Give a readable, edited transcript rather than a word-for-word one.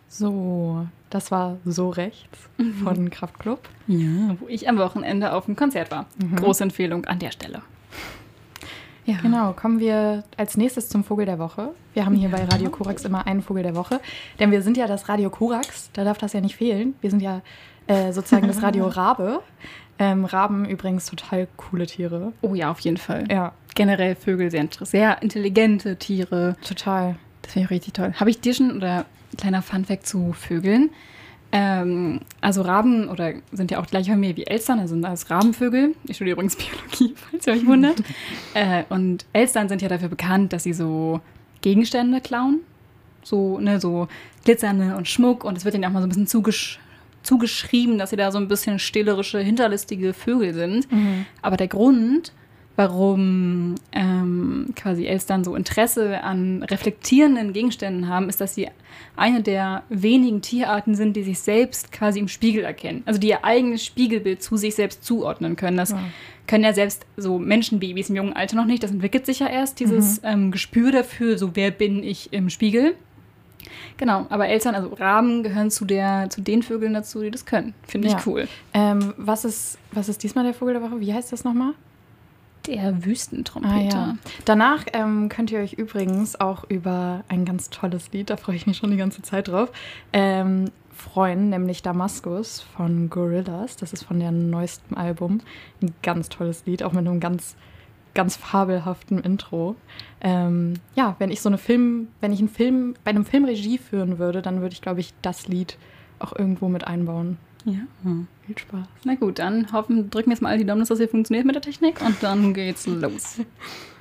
So, das war So rechts von Kraftklub. Ja, wo ich am Wochenende auf dem Konzert war. Große Empfehlung an der Stelle. Ja. Genau, kommen wir als nächstes zum Vogel der Woche. Wir haben hier bei Radio Korax immer einen Vogel der Woche, denn wir sind ja das Radio Korax, da darf das ja nicht fehlen. Wir sind ja sozusagen das Radio Rabe. Raben übrigens total coole Tiere. Oh ja, auf jeden Fall. Ja. Generell Vögel sehr intelligente Tiere. Total. Das finde ich richtig toll. Habe ich dir schon, oder kleiner Funfact zu Vögeln, also Raben sind ja auch gleich Familie wie Elstern, also sind alles Rabenvögel. Ich studiere übrigens Biologie, falls ihr euch wundert. Und Elstern sind ja dafür bekannt, dass sie so Gegenstände klauen. So glitzernde und Schmuck. Und es wird ihnen auch mal so ein bisschen zugeschrieben, dass sie da so ein bisschen stehlerische, hinterlistige Vögel sind. Aber der Grund, warum quasi Elstern so Interesse an reflektierenden Gegenständen haben, ist, dass sie eine der wenigen Tierarten sind, die sich selbst quasi im Spiegel erkennen. Also die ihr eigenes Spiegelbild zu sich selbst zuordnen können. Das können ja selbst so Menschenbabys im jungen Alter noch nicht. Das entwickelt sich ja erst, dieses Gespür dafür, so wer bin ich im Spiegel. Genau, aber Elstern, also Raben, gehören zu den Vögeln dazu, die das können. Finde ich cool. Was ist diesmal der Vogel der Woche? Wie heißt das nochmal? Der Wüstentrompeter. Ja. Danach könnt ihr euch übrigens auch über ein ganz tolles Lied, da freue ich mich schon die ganze Zeit drauf, freuen, nämlich Damaskus von Gorillaz. Das ist von deren neuestem Album. Ein ganz tolles Lied, auch mit einem ganz, ganz fabelhaften Intro. Wenn ich bei einem Film Regie führen würde, dann würde ich, glaube ich, das Lied auch irgendwo mit einbauen. Ja. Viel Spaß. Na gut, dann drücken wir jetzt mal all die Daumen, dass das hier funktioniert mit der Technik und dann geht's los.